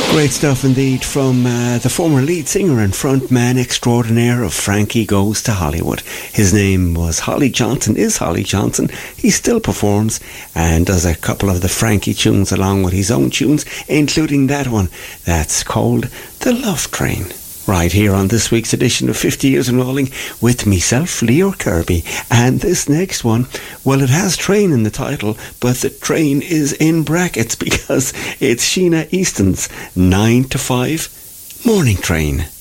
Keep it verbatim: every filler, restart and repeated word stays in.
Great stuff indeed from uh, the former lead singer and frontman extraordinaire of Frankie Goes to Hollywood. His name was Holly Johnson, is Holly Johnson. He still performs and does a couple of the Frankie tunes along with his own tunes, including that one that's called The Love Train. Right here on this week's edition of fifty Years in Rolling with myself, Leo Kirby. And this next one, well, it has train in the title, but the train is in brackets because it's Sheena Easton's nine to five Morning Train.